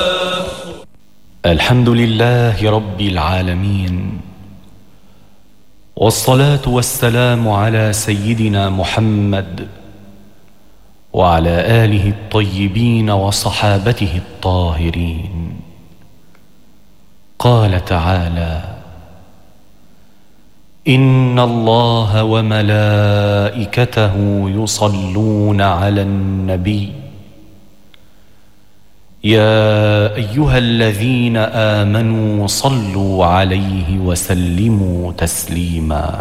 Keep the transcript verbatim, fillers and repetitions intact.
الحمد لله رب العالمين، والصلاة والسلام على سيدنا محمد وعلى آله الطيبين وصحابته الطاهرين. قال تعالى: إن الله وملائكته يصلون على النبي يا أيها الذين آمنوا صلوا عليه وسلموا تسليما.